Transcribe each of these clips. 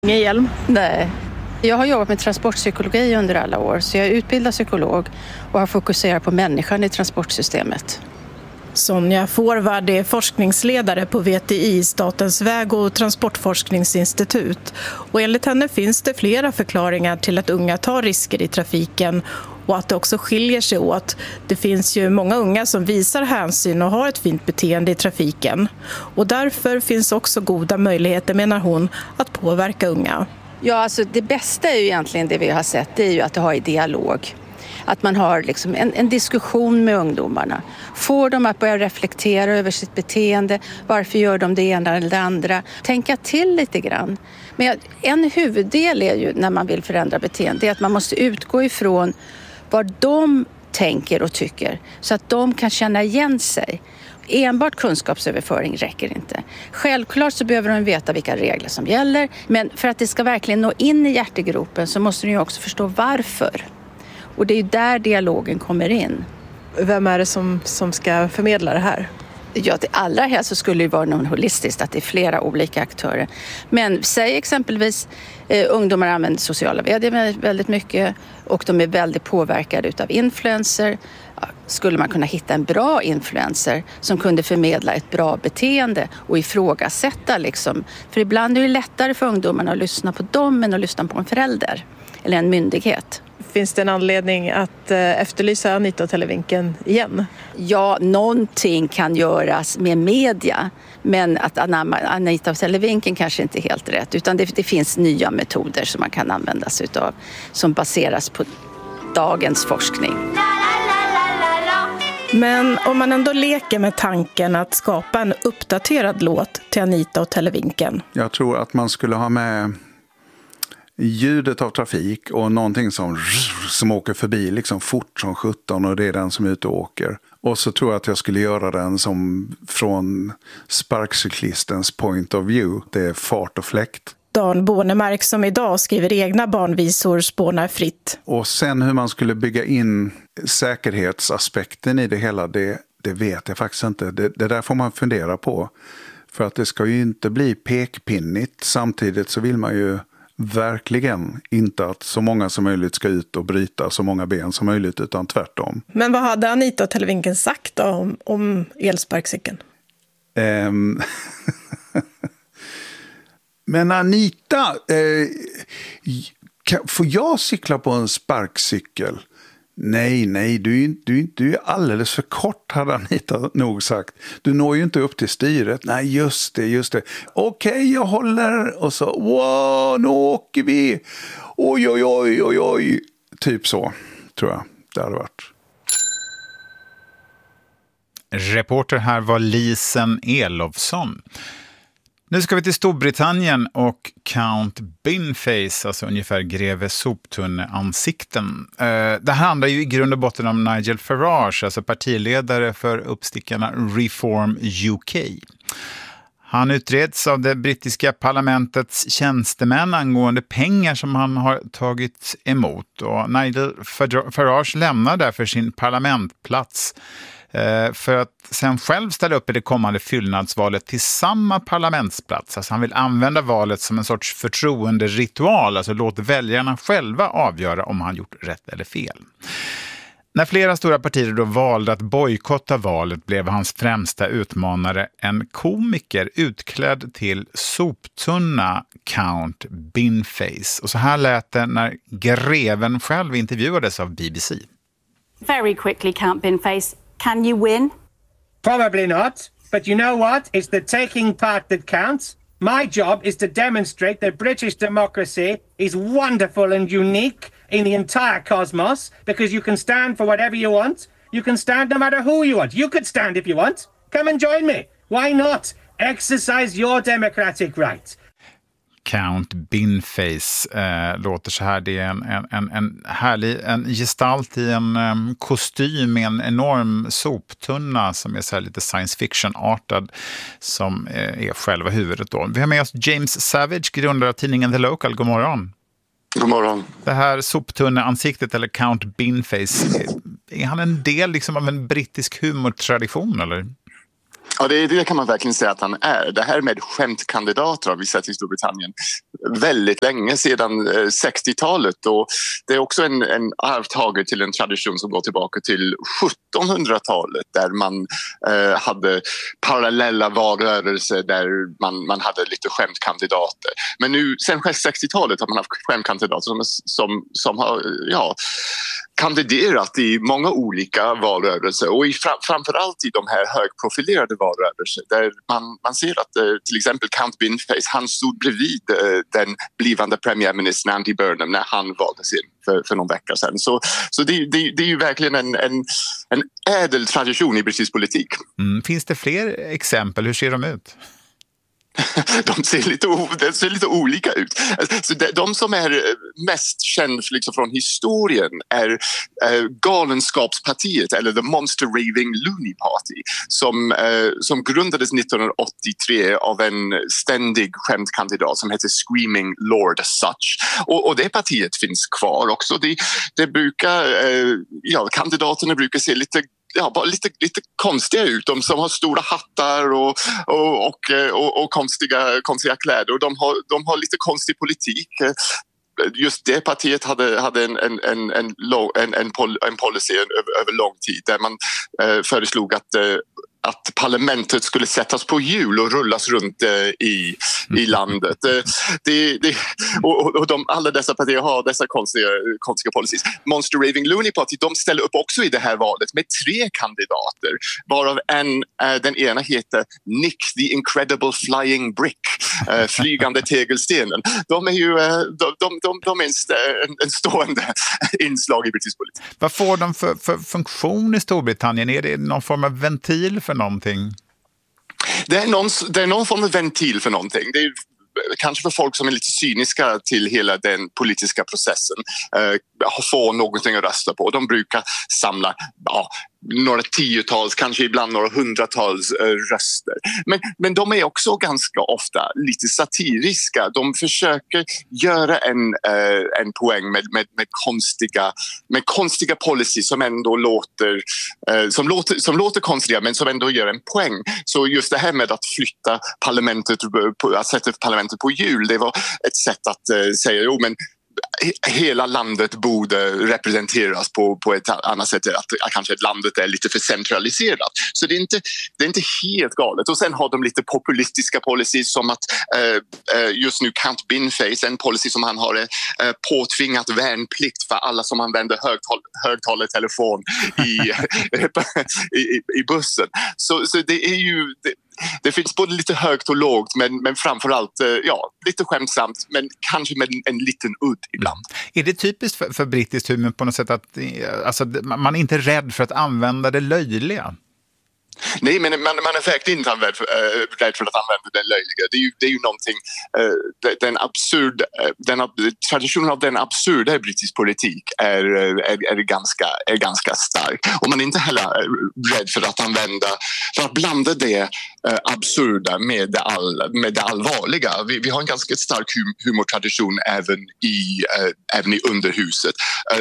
Ingen hjälm? Nej. Jag har jobbat med transportpsykologi under alla år, så jag är utbildad psykolog och har fokuserat på människan i transportsystemet. Sonja Fårvard är forskningsledare på VTI, Statens väg- och transportforskningsinstitut. Och enligt henne finns det flera förklaringar till att unga tar risker i trafiken och att det också skiljer sig åt. Det finns ju många unga som visar hänsyn och har ett fint beteende i trafiken. Och därför finns också goda möjligheter, menar hon, att påverka unga. Ja, alltså det bästa är ju egentligen det vi har sett, det är ju att ha i dialog. Att man har liksom en diskussion med ungdomarna. Får dem att börja reflektera över sitt beteende. Varför gör de det ena eller det andra? Tänka till lite grann. Men en huvuddel är ju när man vill förändra beteende, det är att man måste utgå ifrån vad de tänker och tycker. Så att de kan känna igen sig. Enbart kunskapsöverföring räcker inte. Självklart så behöver de veta vilka regler som gäller. Men för att det ska verkligen nå in i hjärtegropen så måste de ju också förstå varför. Och det är ju där dialogen kommer in. Vem är det som ska förmedla det här? Ja, det allra helst så skulle det vara någon holistiskt, att det är flera olika aktörer. Men säg exempelvis ungdomar använder sociala medier väldigt mycket och de är väldigt påverkade utav influencer. Skulle man kunna hitta en bra influencer som kunde förmedla ett bra beteende och ifrågasätta liksom. För ibland är det lättare för ungdomarna att lyssna på dem än att lyssna på en förälder eller en myndighet. Finns det en anledning att efterlysa Anita och Televinken igen? Ja, någonting kan göras med media. Men att anamma Anita och Televinken kanske inte är helt rätt. Utan det finns nya metoder som man kan använda sig utav. Som baseras på dagens forskning. Men om man ändå leker med tanken att skapa en uppdaterad låt till Anita och Televinken. Jag tror att man skulle ha med ljudet av trafik och någonting som åker förbi liksom fort som 17 och det är den som är ute och åker. Och så tror jag att jag skulle göra den som från sparkcyklistens point of view. Det är fart och fläkt. Dan Bornemark som idag skriver egna barnvisor spånar fritt. Och sen hur man skulle bygga in säkerhetsaspekten i det hela, det vet jag faktiskt inte. Det där får man fundera på. För att det ska ju inte bli pekpinnigt. Samtidigt så vill man ju verkligen inte att så många som möjligt ska ut och bryta så många ben som möjligt, utan tvärtom. Men vad hade Anita och Televinken sagt då om elsparkcykeln? Men Anita, får jag cykla på en sparkcykel? Nej, du är alldeles för kort, hade Anita nog sagt. Du når ju inte upp till styret. Nej, just det. Okej, jag håller. Och så, wow, nu åker vi. Oj. Typ så, tror jag det hade varit. Reporter här var Lisen Elofsson. Nu ska vi till Storbritannien och Count Binface, alltså ungefär greve soptunneansikten. Det här handlar ju i grund och botten om Nigel Farage, alltså partiledare för uppstickarna Reform UK. Han utreds av det brittiska parlamentets tjänstemän angående pengar som han har tagit emot. Och Nigel Farage lämnar därför sin parlamentplats för att sen själv ställa upp i det kommande fyllnadsvalet till samma parlamentsplats. Alltså han vill använda valet som en sorts förtroenderitual, alltså låt väljarna själva avgöra om han gjort rätt eller fel. När flera stora partier då valde att bojkotta valet blev hans främsta utmanare en komiker utklädd till soptunna, Count Binface. Och så här lät det när greven själv intervjuades av BBC. Very quickly, Count Binface. Can you win? Probably not. But you know what? It's the taking part that counts. My job is to demonstrate that British democracy is wonderful and unique in the entire cosmos, because you can stand for whatever you want. You can stand no matter who you want. You could stand if you want. Come and join me. Why not? Exercise your democratic right. Count Binface låter så här. Det är en härlig gestalt i en kostym med en enorm soptunna som är så här lite science fiction-artad, som är själva huvudet då. Vi har med oss James Savage, grundare av tidningen The Local. God morgon. God morgon. Det här soptunneansiktet, eller Count Binface, är han en del liksom av en brittisk humortradition, eller? Ja, det kan man verkligen säga att han är. Det här med skämtkandidater har vi sett i Storbritannien väldigt länge, sedan 60-talet. Och det är också en arvtagare till en tradition som går tillbaka till 1700-talet där man hade parallella valrörelser där man hade lite skämtkandidater. Men nu sen 60-talet har man haft skämtkandidater som har kandiderat i många olika valrörelser och framförallt i de här högprofilerade valrörelser där man ser att till exempel Count Binface, han stod bredvid den blivande premiärministern Andy Burnham när han valdes in för någon vecka sedan. Så det är ju verkligen en ädel tradition i brittisk politik. Finns det fler exempel? Hur ser de ut? De ser lite olika ut. Så de som är mest kända liksom från historien är Galenskapspartiet eller The Monster Raving Loony Party som grundades 1983 av en ständig skämtkandidat som heter Screaming Lord Such. Och det partiet finns kvar också. Det brukar, kandidaterna brukar se bara lite konstiga ut. De som har stora hattar och konstiga kläder. Och de har lite konstig politik. Just det partiet hade en policy över lång tid där man föreslog att parlamentet skulle sättas på hjul och rullas runt i landet. Alla dessa partier har dessa konstiga policies. Monster Raving Loony Party, de ställer upp också i det här valet med 3 kandidater, varav den ena heter Nick the Incredible Flying Brick, flygande tegelstenen. De är ju de är en stående inslag i brittisk politik. Vad får de för funktion i Storbritannien? Är det någon form av ventil för någonting? Det är någon form av ventil för någonting. Det är kanske för folk som är lite cyniska till hela den politiska processen få någonting att rösta på. De brukar samla några tiotals, kanske ibland några hundratals röster. Men de är också ganska ofta lite satiriska. De försöker göra en poäng med konstiga policy som ändå låter konstiga men som ändå gör en poäng. Så just det här med att flytta att sätta parlamentet på hjul, det var ett sätt att säga men hela landet borde representeras på ett annat sätt, att kanske landet är lite för centraliserat. Så det är inte helt galet. Och sen har de lite populistiska policies som att just nu Count Binface, en policy som han har påtvingat värnplikt för alla som använder högtalartelefon i bussen. Så det är ju... Det finns både lite högt och lågt men framförallt lite skämtsamt men kanske med en liten udd ibland. Är det typiskt för brittiskt humor på något sätt att man är inte rädd för att använda det löjliga? Nej, men man är verkligen inte rädd för att använda den löjliga. Det är ju någonting, traditionen av den absurda i brittisk politik är ganska stark. Och man är inte heller rädd för att blanda det absurda med det allvarliga. Vi har en ganska stark humortradition även i underhuset.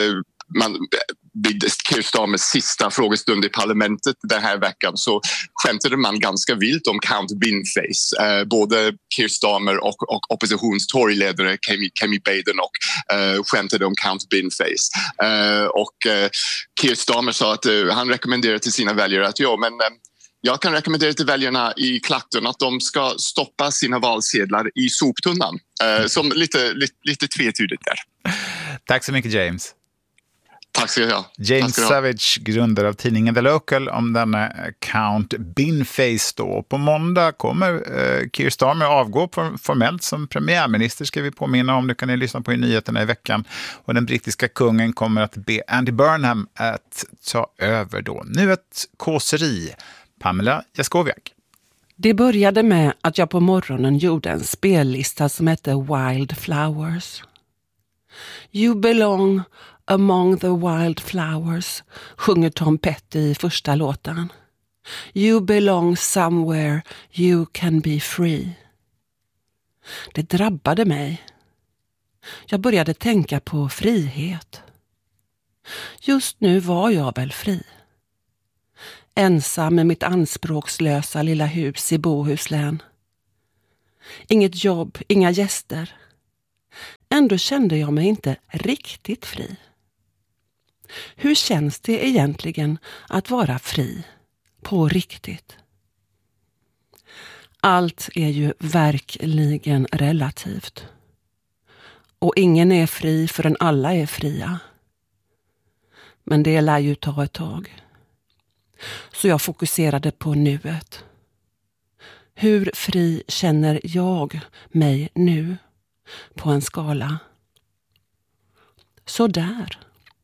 Vid Keir Starmers sista frågestund i parlamentet den här veckan så skämtade man ganska vilt om Count Binface. Både Keir Starmer och oppositionstorgledare Kemi Baden och skämtade om Count Binface. Och Keir Starmer sa att han rekommenderade till sina väljare att jag kan rekommendera till väljarna i Clacton att de ska stoppa sina valsedlar i soptunnan. Som lite tvetydigt där. Tack så mycket, James. Tack ska jag ha. James Savage, grundare av tidningen The Local, om denna Count Binface då. På måndag kommer Keir Starmer avgå formellt som premiärminister, ska vi påminna om. Det kan ni lyssna på i nyheterna i veckan. Och den brittiska kungen kommer att be Andy Burnham att ta över då. Nu ett kåseri. Pamela Jaskowiak. Det började med att jag på morgonen gjorde en spellista som hette Wild Flowers. You belong among the wild flowers, sjunger Tom Petty i första låten. You belong somewhere you can be free. Det drabbade mig. Jag började tänka på frihet. Just nu var jag väl fri. ensam i mitt anspråkslösa lilla hus i Bohuslän. Inget jobb, inga gäster. Ändå kände jag mig inte riktigt fri. Hur känns det egentligen att vara fri på riktigt? Allt är ju verkligen relativt. Och ingen är fri förrän alla är fria. Men det lär ju ta ett tag. Så jag fokuserade på nuet. Hur fri känner jag mig nu på en skala? Så där.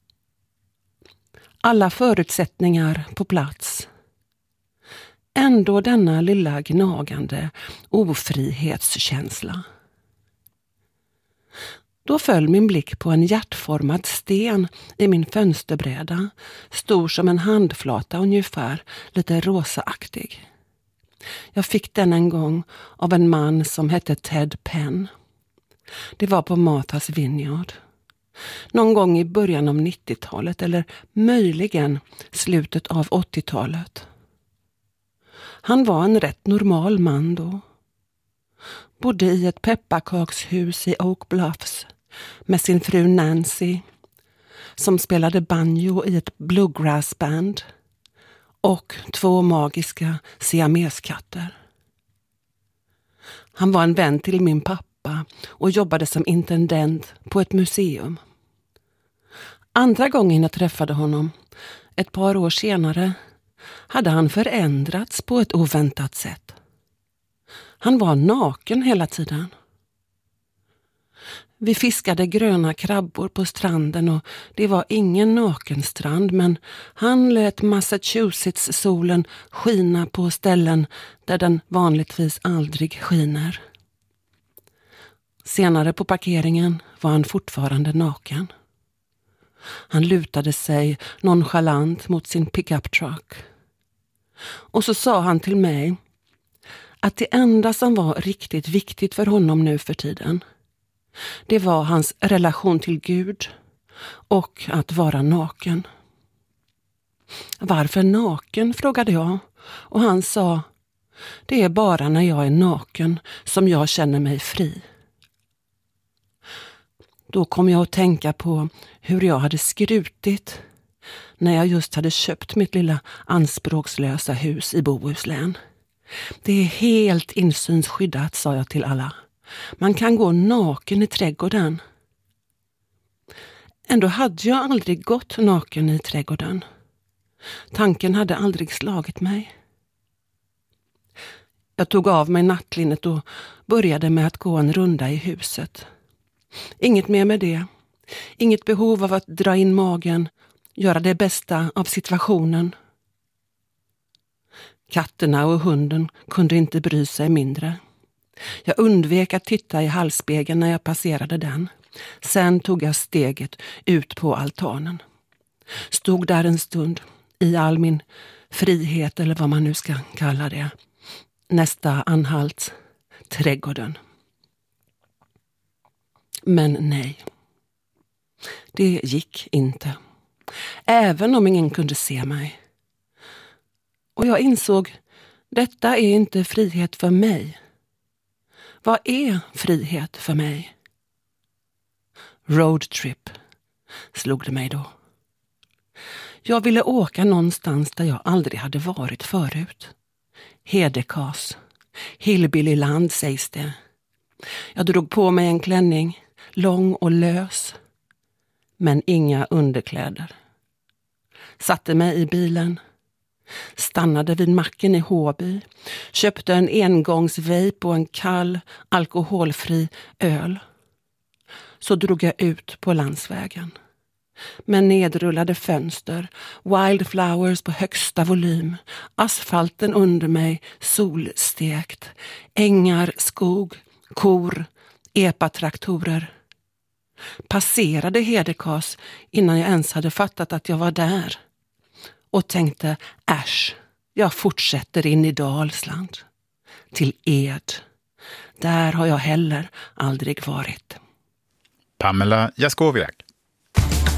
Alla förutsättningar på plats. Ändå denna lilla gnagande ofrihetskänsla. Då föll min blick på en hjärtformad sten i min fönsterbräda, stor som en handflata ungefär, lite rosaaktig. Jag fick den en gång av en man som hette Ted Penn. Det var på Martha's Vineyard. Någon gång i början av 90-talet eller möjligen slutet av 80-talet. Han var en rätt normal man då. Bodde i ett pepparkakshus i Oak Bluffs med sin fru Nancy som spelade banjo i ett bluegrassband och 2 magiska siameskatter. Han var en vän till min pappa och jobbade som intendent på ett museum. Andra gången jag träffade honom, ett par år senare, hade han förändrats på ett oväntat sätt. Han var naken hela tiden. Vi fiskade gröna krabbor på stranden och det var ingen nakenstrand, men han lät Massachusetts-solen skina på ställen där den vanligtvis aldrig skiner. Senare på parkeringen var han fortfarande naken. Han lutade sig nonchalant mot sin pickup truck. Och så sa han till mig att det enda som var riktigt viktigt för honom nu för tiden, det var hans relation till Gud och att vara naken. Varför naken, frågade jag, och han sa, det är bara när jag är naken som jag känner mig fri. Då kom jag att tänka på hur jag hade skrutit när jag just hade köpt mitt lilla anspråkslösa hus i Bohuslän. Det är helt insynsskyddat, sa jag till alla. Man kan gå naken i trädgården. Ändå hade jag aldrig gått naken i trädgården. Tanken hade aldrig slagit mig. Jag tog av mig nattlinnet och började med att gå en runda i huset. Inget mer med det. Inget behov av att dra in magen, göra det bästa av situationen. Katterna och hunden kunde inte bry sig mindre. Jag undvek att titta i halsspegeln när jag passerade den. Sen tog jag steget ut på altanen. Stod där en stund i all min frihet, eller vad man nu ska kalla det. Nästa anhalt, trädgården. Men nej, det gick inte. Även om ingen kunde se mig. Och jag insåg, detta är inte frihet för mig. Vad är frihet för mig? Roadtrip, slog det mig då. Jag ville åka någonstans där jag aldrig hade varit förut. Hedekas, Hillbillyland sägs det. Jag drog på mig en klänning, lång och lös, men inga underkläder. Satte mig i bilen, stannade vid macken i Håby, köpte en engångsvape och en kall, alkoholfri öl. Så drog jag ut på landsvägen. Med nedrullade fönster, wildflowers på högsta volym, asfalten under mig solstekt, ängar, skog, kor, epatraktorer. Passerade Hedekas innan jag ens hade fattat att jag var där. Och tänkte, äsch, jag fortsätter in i Dalsland. Till Ed. Där har jag heller aldrig varit. Pamela Jaskowiak.